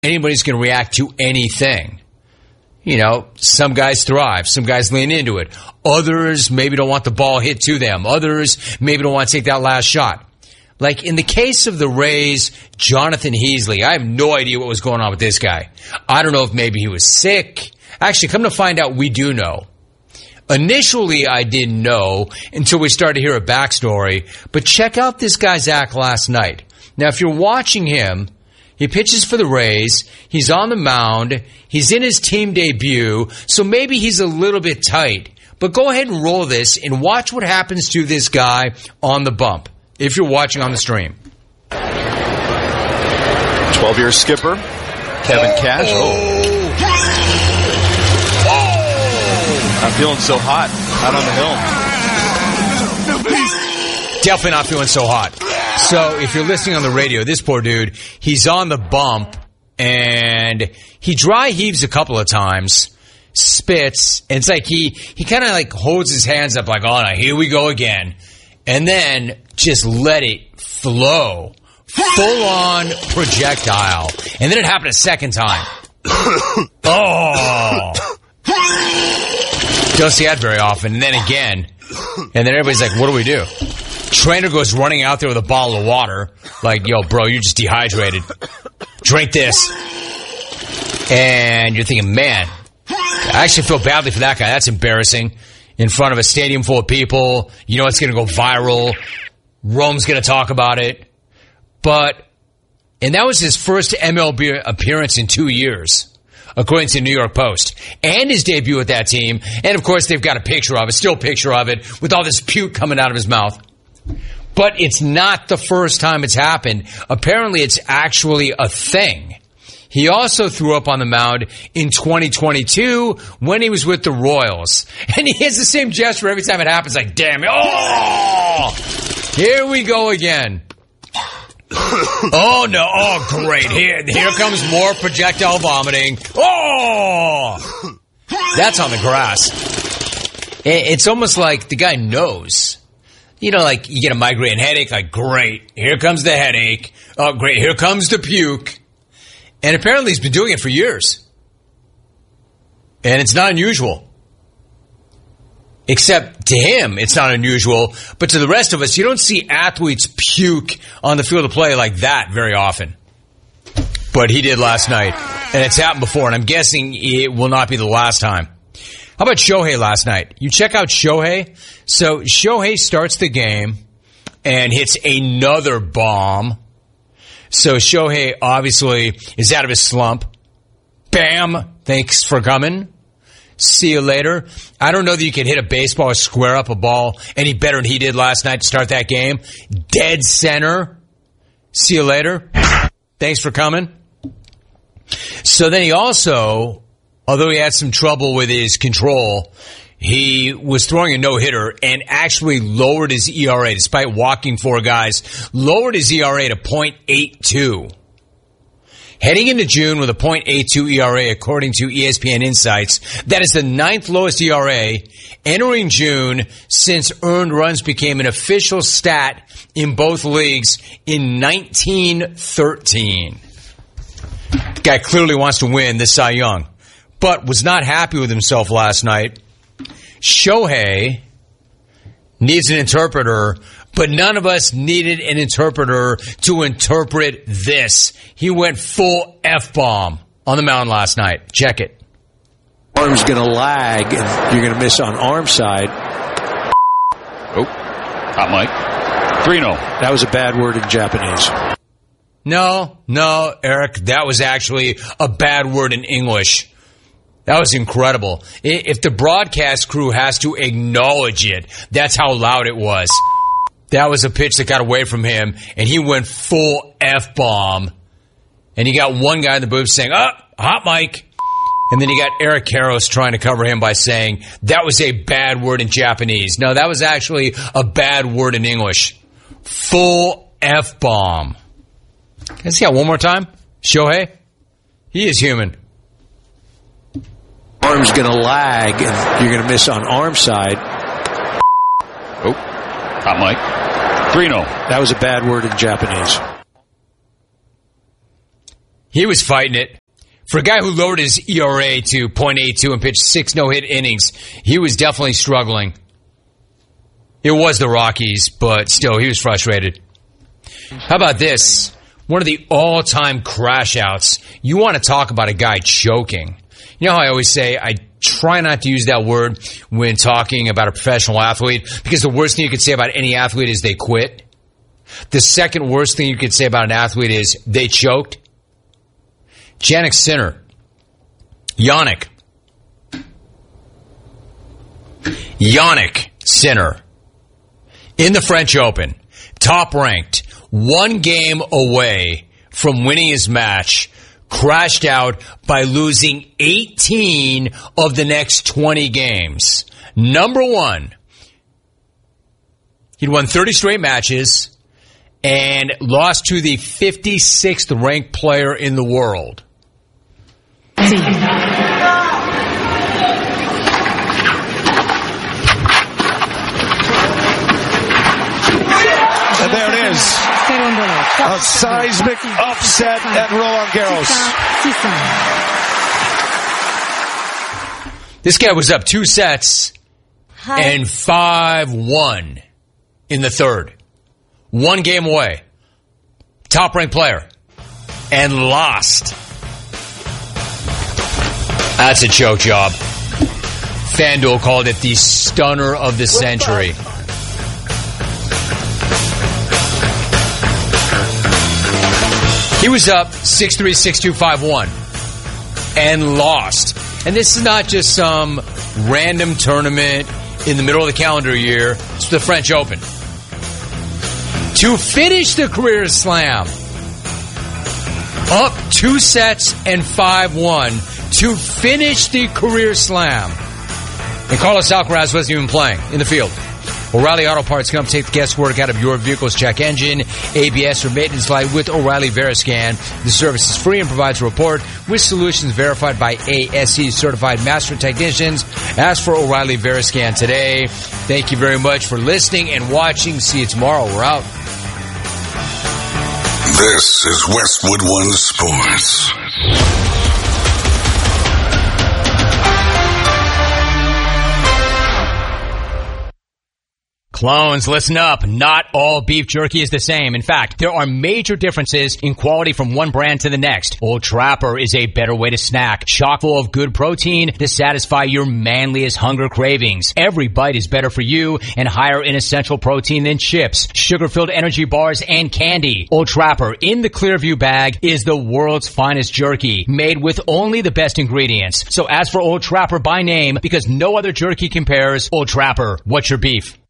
anybody's going to react to anything. You know, some guys thrive. Some guys lean into it. Others maybe don't want the ball hit to them. Others maybe don't want to take that last shot. Like in the case of the Rays, Jonathan Heasley, I have no idea what was going on with this guy. I don't know if maybe he was sick. Actually, come to find out, we do know. Initially, I didn't know until we started to hear a backstory. But check out this guy's act last night. Now, if you're watching him, he pitches for the Rays. He's on the mound. He's in his team debut, so maybe he's a little bit tight. But go ahead and roll this and watch what happens to this guy on the bump, if you're watching on the stream. 12-year skipper, Kevin Cash. I'm feeling so hot out on the hill. Definitely not feeling so hot. So if you're listening on the radio, this poor dude, he's on the bump, and he dry heaves a couple of times, spits, and it's like he kind of like holds his hands up like, oh, no, here we go again. And then just let it flow. Full-on projectile. And then it happened a second time. Oh! Don't see that very often. And then again. And then everybody's like, what do we do? Trainer goes running out there with a bottle of water. Like, yo, bro, you're just dehydrated. Drink this. And you're thinking, man, I actually feel badly for that guy. That's embarrassing. In front of a stadium full of people. You know it's going to go viral. Rome's going to talk about it. And that was his first MLB appearance in 2 years, according to the New York Post. And his debut with that team. And, of course, they've got a picture of it, still a picture of it, with all this puke coming out of his mouth. But it's not the first time it's happened. Apparently, it's actually a thing. He also threw up on the mound in 2022 when he was with the Royals. And he has the same gesture every time it happens, like, damn it. Oh! Here we go again. Oh, no. Oh, great. Here comes more projectile vomiting. Oh! That's on the grass. It's almost like the guy knows. You know, like you get a migraine headache, like, great. Here comes the headache. Oh, great. Here comes the puke. And apparently he's been doing it for years. And it's not unusual. Except to him, it's not unusual. But to the rest of us, you don't see athletes puke on the field of play like that very often. But he did last night. And it's happened before, and I'm guessing it will not be the last time. How about Shohei last night? You check out Shohei. So Shohei starts the game and hits another bomb. So Shohei obviously is out of his slump. Bam! Thanks for coming. See you later. I don't know that you can hit a baseball or square up a ball any better than he did last night to start that game. Dead center. See you later. Thanks for coming. So then he also, although he had some trouble with his control, he was throwing a no-hitter and actually lowered his ERA, despite walking four guys, lowered his ERA to .82. Heading into June with a .82 ERA, according to ESPN Insights, that is the ninth lowest ERA entering June since earned runs became an official stat in both leagues in 1913. The guy clearly wants to win the Cy Young, but was not happy with himself last night. Shohei needs an interpreter, but none of us needed an interpreter to interpret this. He went full F-bomb on the mound last night. Check it. Arm's going to lag, and you're going to miss on arm side. Oh, hot mic. 3-0. That was a bad word in Japanese. No, Eric, that was actually a bad word in English. That was incredible. If the broadcast crew has to acknowledge it, that's how loud it was. That was a pitch that got away from him, and he went full F-bomb. And you got one guy in the booth saying, hot mic. And then you got Eric Karros trying to cover him by saying, that was a bad word in Japanese. No, that was actually a bad word in English. Full F-bomb. Can I see that one more time? Shohei? He is human. Arm's going to lag, and you're going to miss on arm side. Oh, hot mic. 3-0. That was a bad word in Japanese. He was fighting it. For a guy who lowered his ERA to .82 and pitched 6 no-hit innings, he was definitely struggling. It was the Rockies, but still, he was frustrated. How about this? One of the all-time crash outs. You want to talk about a guy choking. You know how I always say I try not to use that word when talking about a professional athlete, because the worst thing you could say about any athlete is they quit. The second worst thing you could say about an athlete is they choked. Jannik Sinner. Jannik Sinner. In the French Open, top ranked, 1 game away from winning his match, crashed out by losing 18 of the next 20 games. Number 1, he'd won 30 straight matches and lost to the 56th ranked player in the world. Sí. And there it is. A seismic upset at Roland Garros. This guy was up 2 sets and 5-1 in the third. 1 game away. Top-ranked player. And lost. That's a choke job. FanDuel called it the stunner of the century. He was up 6-3, 6-2, 5-1 and lost. And this is not just some random tournament in the middle of the calendar year. It's the French Open. To finish the career slam, up 2 sets and 5-1 to finish the career slam. And Carlos Alcaraz wasn't even playing in the field. O'Reilly Auto Parts come take the guesswork out of your vehicle's check engine, ABS, or maintenance light with O'Reilly Veriscan. The service is free and provides a report with solutions verified by ASE certified master technicians. Ask for O'Reilly Veriscan today. Thank you very much for listening and watching. See you tomorrow. We're out. This is Westwood One Sports. Clones, listen up. Not all beef jerky is the same. In fact, there are major differences in quality from one brand to the next. Old Trapper is a better way to snack, chock full of good protein to satisfy your manliest hunger cravings. Every bite is better for you and higher in essential protein than chips, sugar-filled energy bars, and candy. Old Trapper in the Clearview bag is the world's finest jerky, made with only the best ingredients. So ask for Old Trapper by name because no other jerky compares. Old Trapper, what's your beef?